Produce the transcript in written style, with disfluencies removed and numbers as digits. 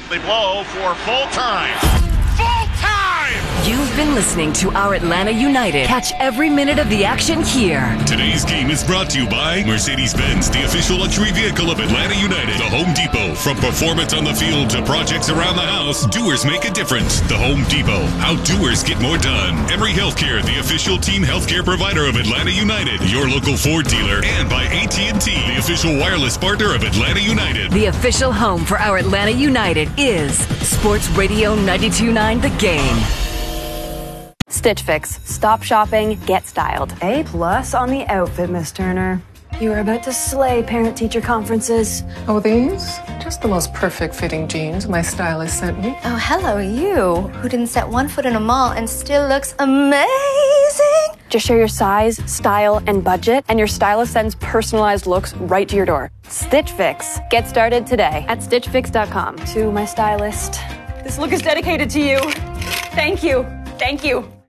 They blow for full time. Full time! You've been listening to Our Atlanta United. Catch every minute of the action here. Today's game is brought to you by Mercedes-Benz, the official luxury vehicle of Atlanta United. The Home Depot. From performance on the field to projects around the house, doers make a difference. The Home Depot. How doers get more done. Emory Healthcare, the official team healthcare provider of Atlanta United. Your local Ford dealer. And by AT&T, the official wireless partner of Atlanta United. The official home for Our Atlanta United is Sports Radio 92.9 The Game. Stitch Fix. Stop shopping, get styled. A+ on the outfit, Miss Turner. You are about to slay parent-teacher conferences. Oh, these? Just the most perfect fitting jeans my stylist sent me. Oh, hello, you, who didn't set one foot in a mall and still looks amazing. Just share your size, style, and budget, and your stylist sends personalized looks right to your door. Stitch Fix. Get started today at StitchFix.com. To my stylist. This look is dedicated to you. Thank you. Thank you.